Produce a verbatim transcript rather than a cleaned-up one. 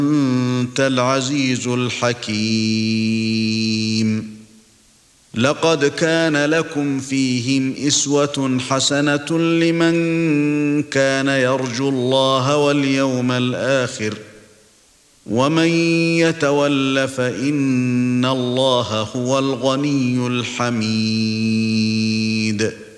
أنت العزيز الحكيم. لقد كان لكم فيهم أسوة حسنة لمن كان يرجو الله واليوم الآخر ومن يتول فإن الله هو الغني الحميد.